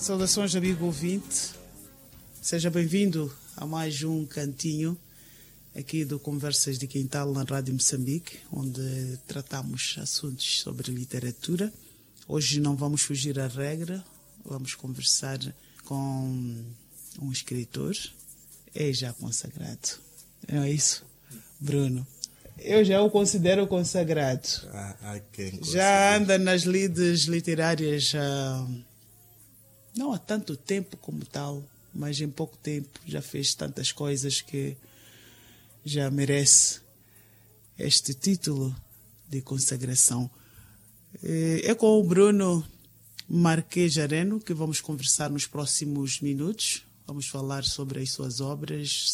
Saudações, amigo ouvinte. Seja bem-vindo a mais um cantinho aqui do Conversas de Quintal na Rádio Moçambique, onde tratamos assuntos sobre literatura. Hoje não vamos fugir à regra, vamos conversar com um escritor, já consagrado. Não é isso, Bruno? Eu já o considero consagrado. Já anda nas lides literárias não há tanto tempo como tal, mas em pouco tempo já fez tantas coisas que já merece este título de consagração. É com o Bruno Marques Areno que vamos conversar nos próximos minutos. Vamos falar sobre as suas obras,